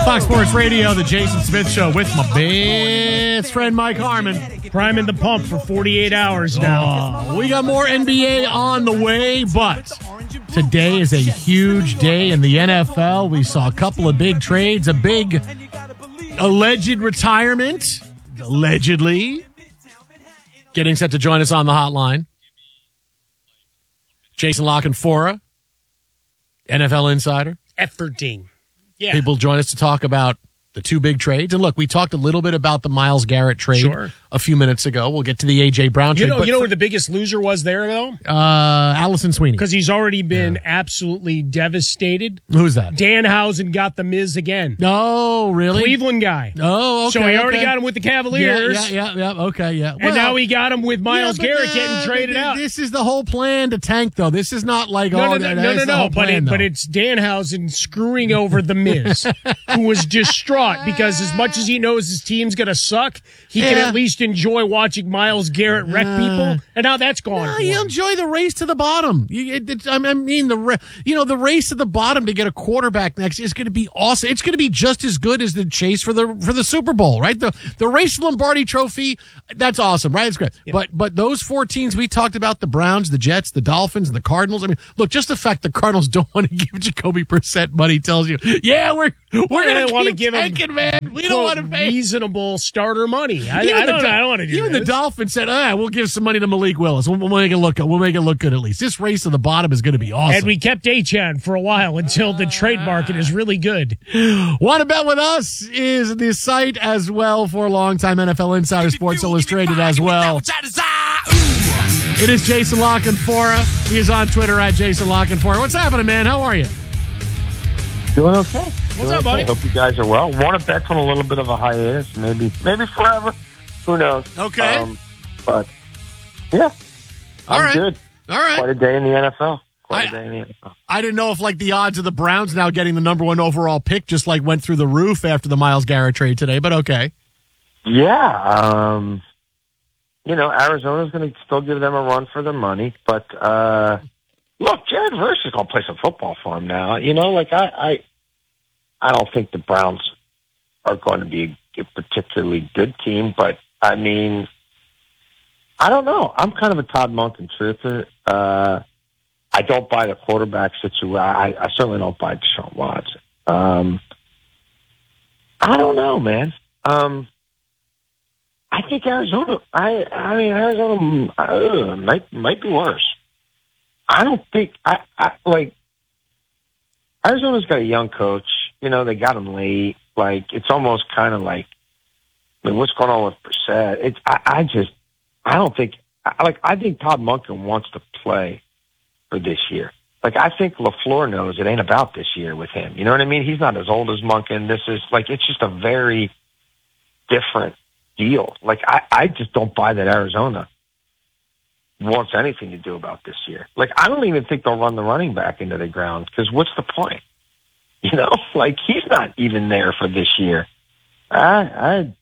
Fox Sports Radio, the Jason Smith Show with my best friend Mike Harmon. Priming the pump for 48 hours now. We got more NBA on the way, but today is a huge day in the NFL. We saw a couple of big trades, a big alleged retirement, allegedly. Getting set to join us on the hotline. Jason Lockenfora, NFL insider. Efforting. Yeah. People join us to talk about the two big trades. And look, we talked a little bit about the Myles Garrett trade a few minutes ago. We'll get to the A.J. Brown trade. You know where the biggest loser was there, though? Allison Sweeney. Because he's already been absolutely devastated. Who's that? Danhausen got the Miz again. Oh, really? Cleveland guy. Oh, okay. So he already got him with the Cavaliers. Yeah. Okay, yeah. And now he got him with Myles Garrett getting traded out. This is the whole plan to tank, though. This is not like, No. But it's Danhausen screwing over the Miz, who was distraught because as much as he knows his team's going to suck, he can at least enjoy watching Myles Garrett wreck people. And now that's gone. No, you enjoy the race to the bottom. The race to the bottom to get a quarterback next is going to be awesome. It's going to be just as good as the chase for the Super Bowl, right? The race to Lombardi Trophy, that's awesome, right? It's great. Yeah. But those four teams we talked about, the Browns, the Jets, the Dolphins, and the Cardinals. I mean, look, just the fact the Cardinals don't want to give Jacoby Brissett money tells you, we're going to want to give him, man. We don't want to pay reasonable starter money. I don't want to do Even the Dolphins said, we'll give some money to Malik Willis. We'll make it look good. We'll make it look good at least. This race to the bottom is going to be awesome. And we kept Achane for a while until the trade market is really good. Want to bet with us is the site as well for longtime NFL insider, Sports Illustrated as well. It is Jason Lockenfora. He is on Twitter at Jason Lockenfora. What's happening, man? How are you? Doing okay. What's up, buddy? Hope you guys are well. Want to bet on a little bit of a hiatus, maybe forever. Who knows? Okay. But yeah, I'm good. All right. Quite a day in the NFL. I didn't know if the odds of the Browns now getting the number one overall pick just went through the roof after the Myles Garrett trade today, but okay. Yeah. Arizona's going to still give them a run for their money, but look, Jared Verse is going to play some football for him now. I don't think the Browns are going to be a particularly good team, but I mean, I don't know. I'm kind of a Todd Monken truther. I don't buy the quarterback situation. I certainly don't buy Deshaun Watson. I don't know, man. I think Arizona. Arizona might be worse. I don't think Arizona's got a young coach. They got him late. It's almost kind of what's going on with Brissett? I think Todd Monken wants to play for this year. I think LaFleur knows it ain't about this year with him. You know what I mean? He's not as old as Monken. This is it's just a very different deal. I just don't buy that Arizona wants anything to do about this year. I don't even think they'll run the running back into the ground because what's the point? He's not even there for this year. Yeah.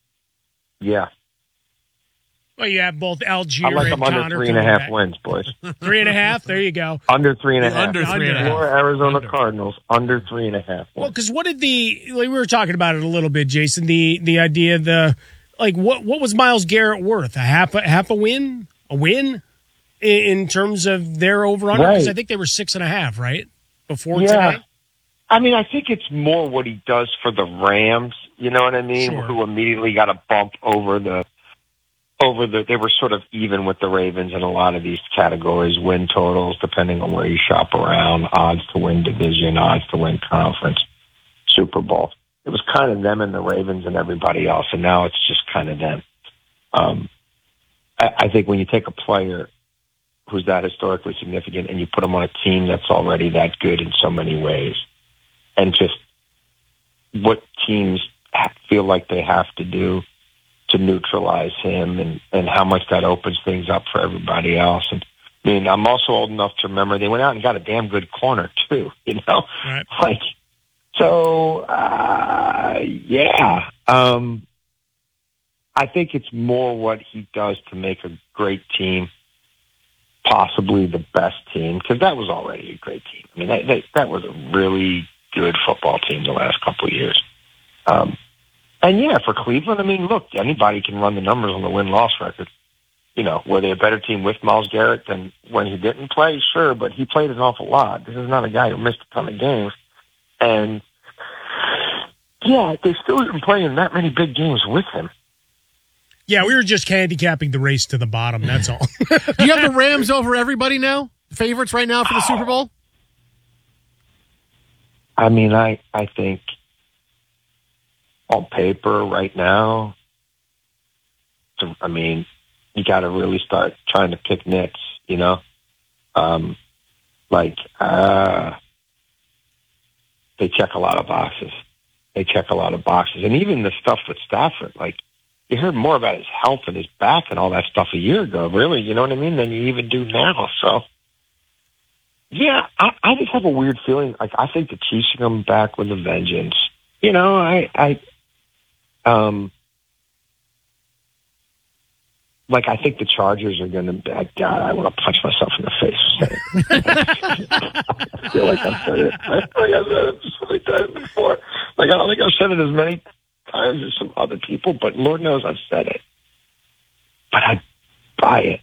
Well, you have both Algier I'm and under 3.5 wins, boys. 3.5? There you go. Under 3.5. Under 3.5. Or Arizona Cardinals, under 3.5. Well, because what did we were talking about it a little bit, Jason, the idea what was Myles Garrett worth? A half a win? A win? In terms of their over-under? Because I think they were 6.5, right? Before today? I mean, I think it's more what he does for the Rams, you know what I mean? Sure. Who immediately got a bump over the they were sort of even with the Ravens in a lot of these categories, win totals, depending on where you shop around, odds to win division, odds to win conference, Super Bowl. It was kind of them and the Ravens and everybody else, and now it's just kind of them. I think when you take a player who's that historically significant and you put him on a team that's already that good in so many ways, and just what teams feel like they have to do to neutralize him and how much that opens things up for everybody else. And I mean, I'm also old enough to remember they went out and got a damn good corner too, Right. Yeah. I think it's more what he does to make a great team, possibly the best team, because that was already a great team. I mean, that was a really good football team the last couple of years. And yeah, for Cleveland, I mean, look, anybody can run the numbers on the win-loss record. You know, were they a better team with Myles Garrett than when he didn't play? Sure, but he played an awful lot. This is not a guy who missed a ton of games. And yeah, they still didn't play in that many big games with him. Yeah, we were just handicapping the race to the bottom, that's all. Do you have the Rams over everybody now? Favorites right now for the Super Bowl? I mean, I think on paper right now, I mean, you got to really start trying to pick nits, you know? They check a lot of boxes. And even the stuff with Stafford, like, you heard more about his health and his back and all that stuff a year ago, really, you know what I mean, than you even do now. So, yeah, I just have a weird feeling. Like, I think the Chiefs are coming back with a vengeance. You know, I think the Chargers are going to. God, I want to punch myself in the face. I feel like I've said it. I feel like I've said it so many times before. Like, I don't think I've said it as many times as some other people, but Lord knows I've said it. But I buy it.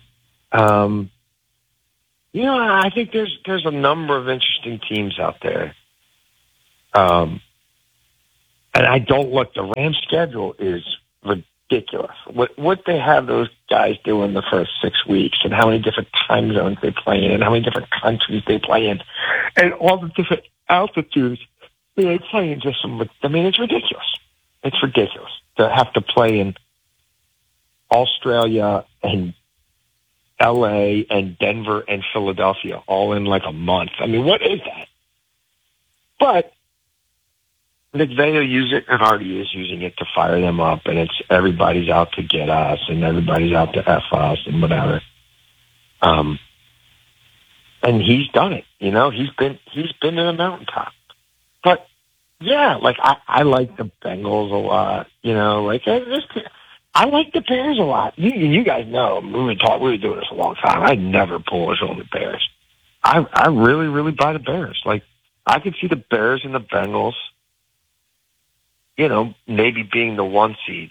You know, I think there's a number of interesting teams out there. And I don't look. The Rams' schedule is ridiculous. What they have those guys do in the first 6 weeks, and how many different time zones they play in, and how many different countries they play in, and all the different altitudes they play in. I mean, it's ridiculous. It's ridiculous to have to play in Australia and LA and Denver and Philadelphia all in like a month. I mean, what is that? But McVay will use it, and already is using it to fire them up, and it's everybody's out to get us, and everybody's out to F us, and whatever. And he's done it. You know, he's been in the mountaintop. But yeah, like I like the Bengals a lot. You know, like I like the Bears a lot. You guys know we were doing this a long time. I'd never bullish on the Bears. I really, really buy the Bears. Like, I could see the Bears and the Bengals, you know, maybe being the one seeds.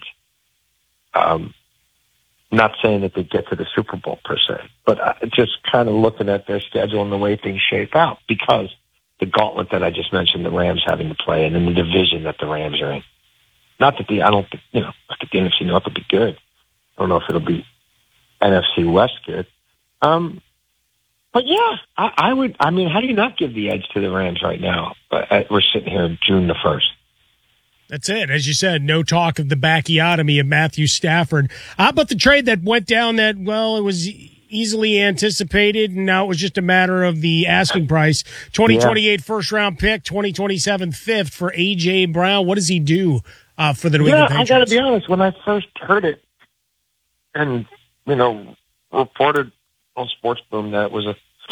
Not saying that they get to the Super Bowl per se, but just kind of looking at their schedule and the way things shape out, because the gauntlet that I just mentioned, the Rams having to play in, and the division that the Rams are in. Not that I think the NFC North will be good. I don't know if it'll be NFC West good. But yeah, I would. I mean, how do you not give the edge to the Rams right now? We're sitting here June the 1st. That's it. As you said, no talk of the bacchiotomy of Matthew Stafford. How about the trade that went down that, well, it was easily anticipated, and now it was just a matter of the asking price. 2028 first-round pick, 2027 fifth for A.J. Brown. What does he do for the New England Patriots? I got to be honest. When I first heard it and, you know, reported on Sports Boom that it was a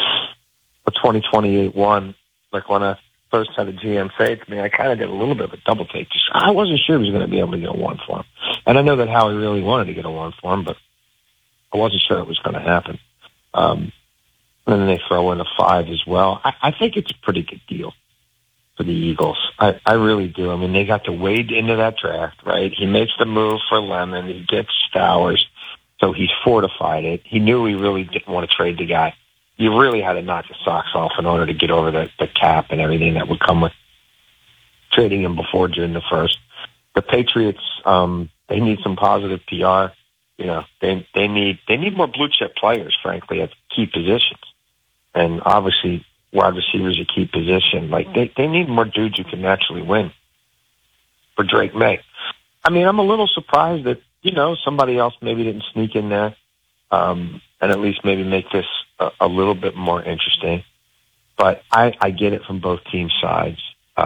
2028 one, like when I first had a GM say it to me, I kind of did a little bit of a double take. I wasn't sure he was going to be able to get a one for him. And I know that Howie really wanted to get a one for him, but I wasn't sure it was going to happen. And then they throw in a 5 as well. I think it's a pretty good deal for the Eagles. I really do. I mean, they got to wade into that draft, right? He makes the move for Lemon. He gets Stowers, so he's fortified it. He knew he really didn't want to trade the guy. You really had to knock the socks off in order to get over the cap and everything that would come with trading him before June the 1st. The Patriots, they need some positive PR. You know, they need more blue chip players, frankly, at key positions. And obviously, wide receivers a key position. Like, they need more dudes who can actually win for Drake May. I mean, I'm a little surprised that, you know, somebody else maybe didn't sneak in there, and at least maybe make this a little bit more interesting. But I get it from both team sides.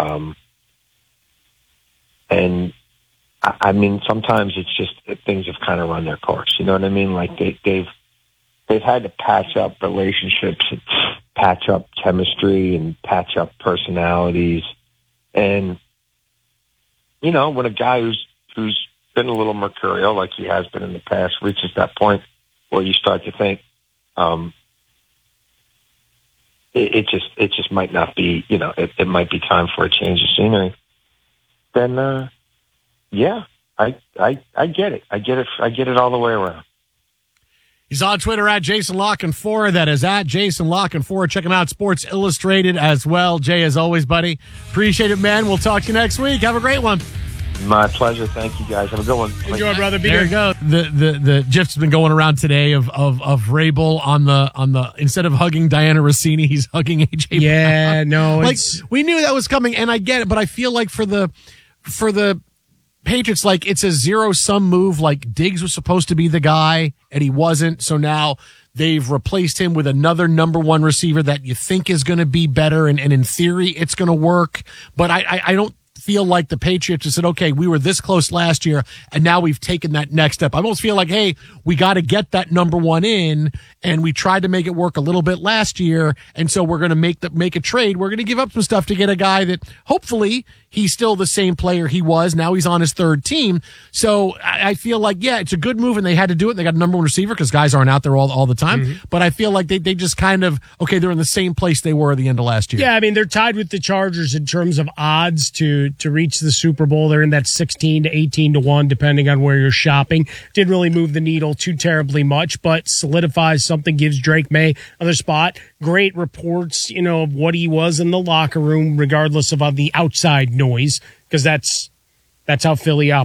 And I mean, sometimes it's just that things have kind of run their course. You know what I mean? Like they've had to patch up relationships, and patch up chemistry, and patch up personalities. And you know, when a guy who's been a little mercurial, like he has been in the past, reaches that point where you start to think, it just might not be. You know, it might be time for a change of scenery. Then yeah, I get it. I get it all the way around. He's on Twitter at Jason La Canfora. That is at Jason La Canfora. Check him out, Sports Illustrated as well. Jay, as always, buddy, appreciate it, man. We'll talk to you next week. Have a great one. My pleasure. Thank you, guys. Have a good one. Enjoy, brother. Be there good. you go. The GIF's been going around today of Vrabel on the instead of hugging Diana Rossini, he's hugging AJ. Yeah, Brown. no, like it's we knew that was coming, and I get it, but I feel like for the Patriots, like it's a zero-sum move. Like Diggs was supposed to be the guy, and he wasn't. So now they've replaced him with another number one receiver that you think is going to be better, and in theory, it's going to work. But I don't feel like the Patriots just said, okay, we were this close last year, and now we've taken that next step. I almost feel like, hey, we got to get that number one in, and we tried to make it work a little bit last year, and so we're going to make a trade. We're going to give up some stuff to get a guy that hopefully he's still the same player he was. Now he's on his third team. So I feel like, yeah, it's a good move, and they had to do it. They got a number one receiver because guys aren't out there all the time. Mm-hmm. But I feel like they just kind of, okay, they're in the same place they were at the end of last year. Yeah, I mean, they're tied with the Chargers in terms of odds to reach the Super Bowl. They're in that 16 to 18 to 1, depending on where you're shopping. Didn't really move the needle too terribly much, but solidifies something, gives Drake May another spot. Great reports, of what he was in the locker room, regardless of the outside noise, because that's how Philly operates.